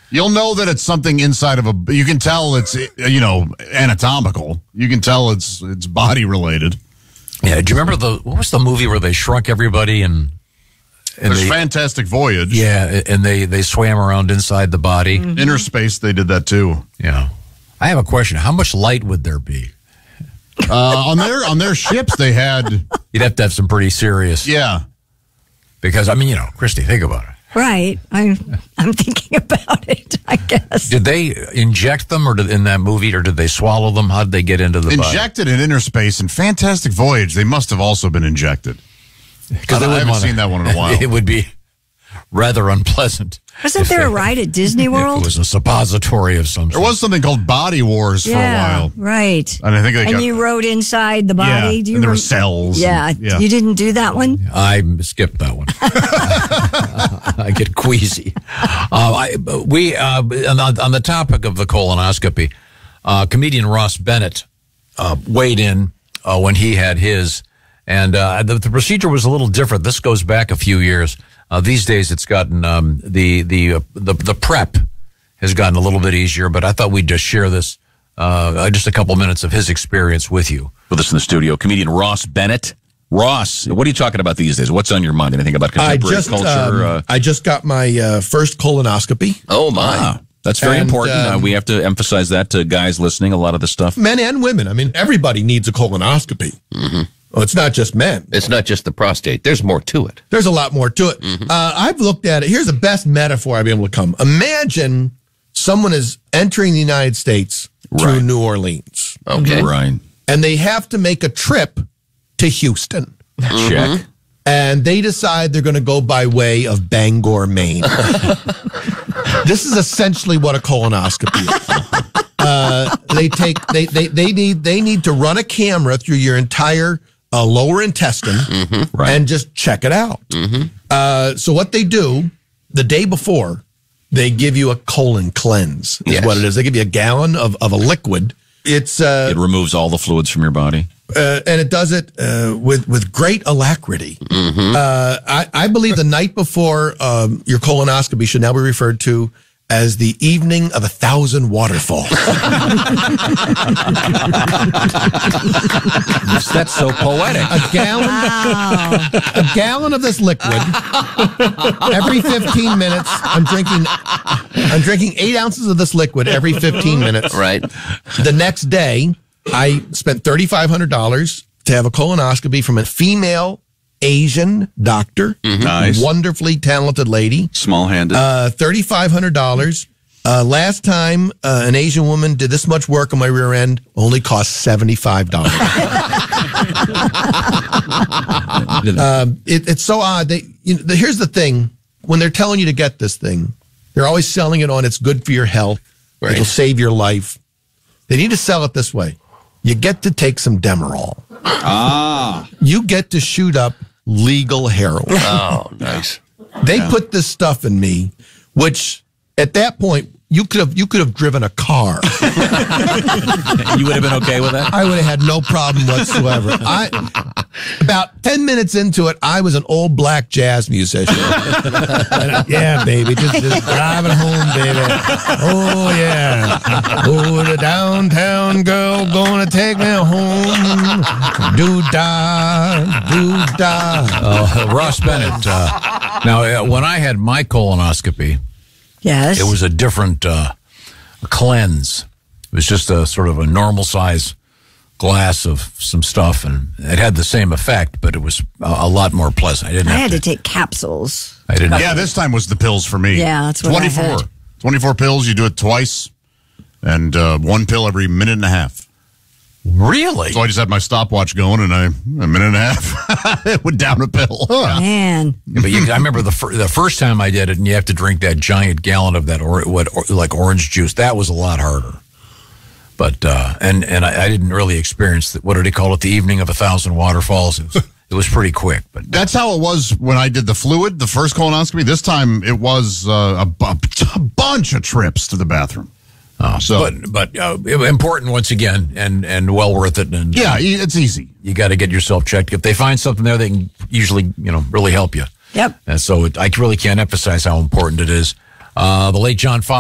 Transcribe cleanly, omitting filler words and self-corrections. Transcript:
You'll know that it's something inside of you can tell it's, anatomical. You can tell it's body related. Yeah, do you remember what was the movie where they shrunk everybody and There's Fantastic Voyage. Yeah, and they swam around inside the body. Mm-hmm. Inner Space, they did that too. Yeah. I have a question. How much light would there be? On their ships, they had... You'd have to have some pretty serious... Yeah. Because, Christy, think about it. Right. I'm thinking about it, I guess. Did they inject them in that movie, or did they swallow them? How did they get into the body? Injected in Inner Space and Fantastic Voyage, they must have also been injected. Because I haven't seen that one in a while. It would be rather unpleasant. Wasn't there a ride at Disney World? It was a suppository of some sort. There was something called Body Wars for a while. Right. And I think you rode inside the body. Yeah, Do you and there were cells. Yeah. You didn't do that one? I skipped that one. I get queasy. On the topic of the colonoscopy, comedian Ross Bennett weighed in when he had his, and the procedure was a little different. This goes back a few years. These days, it's gotten the prep has gotten a little bit easier. But I thought we'd just share this, just a couple minutes of his experience with you. With us in the studio, comedian Ross Bennett. Ross, what are you talking about these days? What's on your mind? Anything about contemporary culture? I just got my first colonoscopy. Oh my! That's very important. We have to emphasize that to guys listening. A lot of the stuff, men and women. I mean, everybody needs a colonoscopy. Mm-hmm. Oh, it's not just men. It's not just the prostate. There's more to it. There's a lot more to it. Mm-hmm. I've looked at it. Here's the best metaphor I've been able to come. Imagine someone is entering the United States through New Orleans. Okay. Right. And they have to make a trip to Houston. Check. And they decide they're going to go by way of Bangor, Maine. This is essentially what a colonoscopy is. They need to run a camera through your entire lower intestine and just check it out. So what they do the day before, they give you a colon cleanse. Is what it is. They give you a gallon of a liquid. It removes all the fluids from your body. And it does it with great alacrity. I believe the night before your colonoscopy should now be referred to as the evening of 1,000 waterfalls. That's so poetic. A gallon of this liquid every 15 minutes. I'm drinking 8 ounces of this liquid every 15 minutes. Right. The next day, I spent $3,500 to have a colonoscopy from a female Asian doctor. Nice. Wonderfully talented lady. Small-handed. $3,500. Last time an Asian woman did this much work on my rear end, only cost $75. It's so odd. Here's the thing. When they're telling you to get this thing, they're always selling it on it's good for your health. Right. It'll save your life. They need to sell it this way. You get to take some Demerol. You get to shoot up legal heroin. Oh, nice. They put this stuff in me, which at that point you could have driven a car. You would have been okay with that? I would have had no problem whatsoever. About 10 minutes into it, I was an old black jazz musician. Yeah, baby, just driving home, baby. Oh, yeah. Oh, the downtown girl gonna take me home. Do-da, do-da. Ross Bennett. Now, when I had my colonoscopy, yes, it was a different cleanse. It was just a sort of a normal size glass of some stuff, and it had the same effect, but it was a lot more pleasant. I had to take capsules. I didn't. Yeah, this time was the pills for me. Yeah, that's what 24. I had. 24 pills. You do it twice, and 1 pill every minute and a half. Really? So I just had my stopwatch going, and a minute and a half, it went down a pill. Man. Yeah, but I remember the first time I did it, and you have to drink that giant gallon of that like orange juice. That was a lot harder. But and I didn't really experience what did he call it? The evening of 1,000 waterfalls. It was pretty quick. But that's how it was when I did the fluid, the first colonoscopy. This time it was a bunch of trips to the bathroom. But important once again, and well worth it. And yeah, it's easy. You got to get yourself checked. If they find something there, they can usually really help you. Yep. And so I really can't emphasize how important it is. The late John Fox